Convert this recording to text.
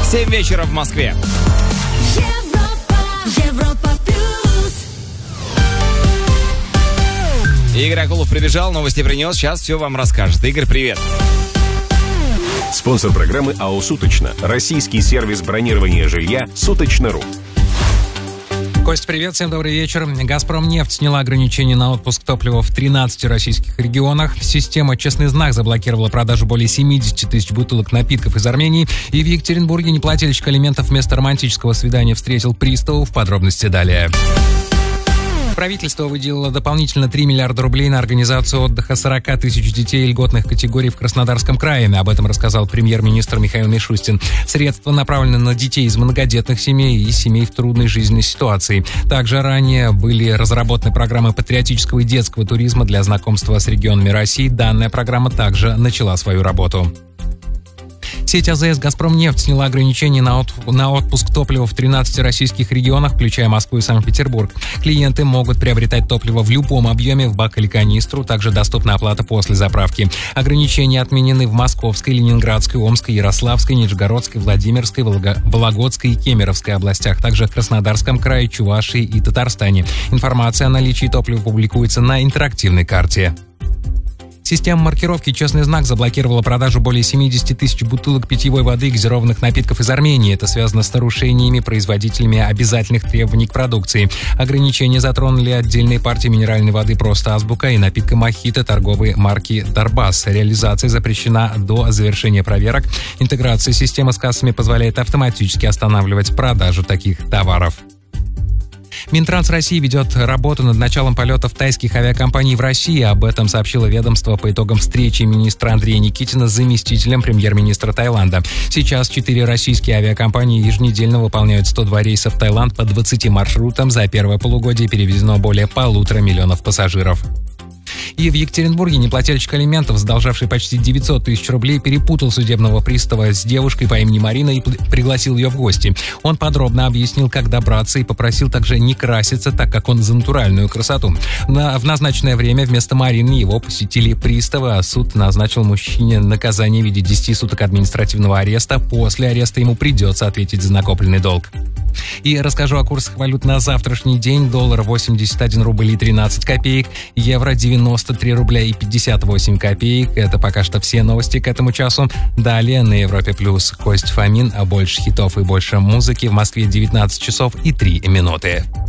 7 вечера в Москве. Европа плюс. Игорь Акулов прибежал, новости принес, сейчас все вам расскажет. Игорь, привет. Спонсор программы АО «Суточно». Российский сервис бронирования жилья «Суточно.ру». Кость, привет, всем добрый вечер. «Газпромнефть» сняла ограничения на отпуск топлива в 13 российских регионах. Система «Честный знак» заблокировала продажу более 70 тысяч бутылок напитков из Армении. И в Екатеринбурге неплательщик алиментов вместо романтического свидания встретил приставов. Подробности далее. Правительство выделило дополнительно 3 миллиарда рублей на организацию отдыха 40 тысяч детей льготных категорий в Краснодарском крае. Об этом рассказал премьер-министр Михаил Мишустин. Средства направлены на детей из многодетных семей и семей в трудной жизненной ситуации. Также ранее были разработаны программы патриотического и детского туризма для знакомства с регионами России. Данная программа также начала свою работу. Сеть АЗС «Газпромнефть» сняла ограничения на отпуск топлива в 13 российских регионах, включая Москву и Санкт-Петербург. Клиенты могут приобретать топливо в любом объеме, в бак или канистру. Также доступна оплата после заправки. Ограничения отменены в Московской, Ленинградской, Омской, Ярославской, Нижегородской, Владимирской, Вологодской и Кемеровской областях. Также в Краснодарском крае, Чувашии и Татарстане. Информация о наличии топлива публикуется на интерактивной карте. Система маркировки «Честный знак» заблокировала продажу более 70 тысяч бутылок питьевой воды и газированных напитков из Армении. Это связано с нарушениями производителями обязательных требований к продукции. Ограничения затронули отдельные партии минеральной воды «Просто азбука» и напитка «Мохито» торговой марки «Дарбас». Реализация запрещена до завершения проверок. Интеграция системы с кассами позволяет автоматически останавливать продажу таких товаров. Минтранс России ведет работу над началом полетов тайских авиакомпаний в России. Об этом сообщило ведомство по итогам встречи министра Андрея Никитина с заместителем премьер-министра Таиланда. Сейчас 4 российские авиакомпании еженедельно выполняют 102 рейса в Таиланд по 20 маршрутам. За первое полугодие перевезено более 1,5 миллиона пассажиров. И в Екатеринбурге неплательщик алиментов, задолжавший почти 900 тысяч рублей, перепутал судебного пристава с девушкой по имени Марина и пригласил ее в гости. Он подробно объяснил, как добраться, и попросил также не краситься, так как он за натуральную красоту. В назначенное время вместо Марины его посетили приставы, а суд назначил мужчине наказание в виде 10 суток административного ареста. После ареста ему придется ответить за накопленный долг. И расскажу о курсах валют на завтрашний день. Доллар 81 рубль и 13 копеек, евро 93 рубля и 58 копеек. Это пока что все новости к этому часу. Далее на Европе Плюс Кость Фомин, а больше хитов и больше музыки. В Москве 19 часов и 3 минуты.